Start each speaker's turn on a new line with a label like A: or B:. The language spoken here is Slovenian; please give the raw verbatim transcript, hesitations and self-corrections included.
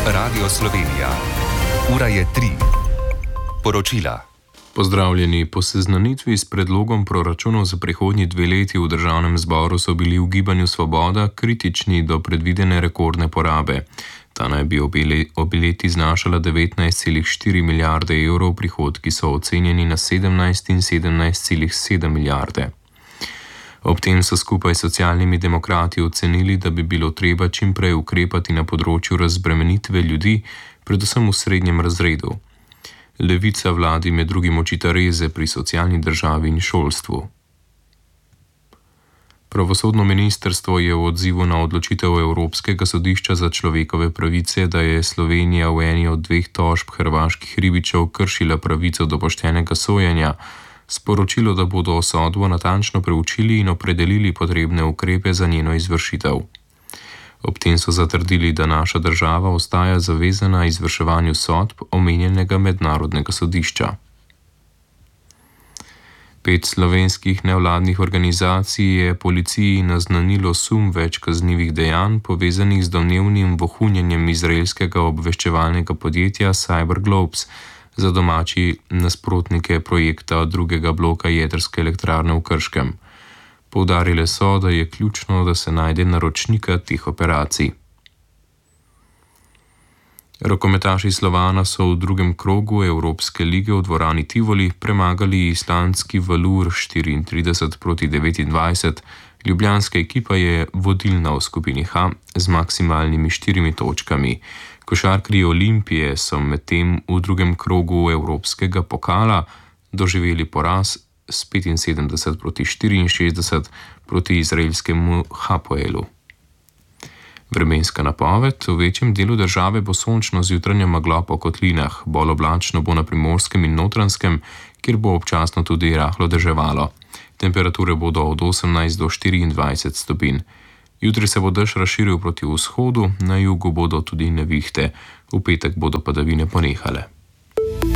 A: Radio Slovenija. Ura je tri. Poročila.
B: Pozdravljeni. Po seznanitvi s predlogom proračunov za prihodnji dve leti v državnem zboru so bili v Gibanju Svoboda kritični do predvidene rekordne porabe. Ta naj bi obe leti znašala devetnajst celih štiri milijarde evrov, prihodki so ocenjeni na sedemnajst in sedemnajst celih sedem milijarde. Ob tem so skupaj s socialnimi demokrati ocenili, da bi bilo treba čim prej ukrepati na področju razbremenitve ljudi, predvsem v srednjem razredu. Levica vladi med drugim očita reze pri socialni državi in šolstvu. Pravosodno ministrstvo je v odzivu na odločitev Evropskega sodišča za človekove pravice, da je Slovenija v eni od dveh tožb hrvaških ribičev kršila pravico do poštenega sojenja, sporočilo, da bodo sodbo natančno preučili in opredelili potrebne ukrepe za njeno izvršitev. Ob tem so zatrdili, da naša država ostaja zavezana izvrševanju sodb omenjenega mednarodnega sodišča. Pet slovenskih nevladnih organizacij je policiji naznanilo sum več kaznivih dejanj, povezanih z domnevnim vohunjenjem izraelskega obveščevalnega podjetja CyberGlobes za domači nasprotnike projekta drugega bloka jedrske elektrarne v Krškem. Poudarile so, da je ključno, da se najde naročnika teh operacij. Rokometaši Slovana so v drugem krogu Evropske lige v dvorani Tivoli premagali islandski Valur štiriintrideset proti devetindvajset. Ljubljanska ekipa je vodilna v skupini H z maksimalnimi štirimi točkami. Košarkarji Olimpije so medtem v drugem krogu Evropskega pokala doživeli poraz s petinsedemdeset proti štiriinšestdeset proti izraelskemu Hapoelu. Vremenska napoved: v večjem delu države bo sončno z jutranjo meglo po kotlinah, bolj oblačno bo na Primorskem in Notranjskem, kjer bo občasno tudi rahlo deževalo. Temperature bodo od osemnajst do štiriindvajset stopinj. Jutri se bo dež razširil proti vzhodu, na jugu bodo tudi nevihte, v petek bodo padavine ponehale.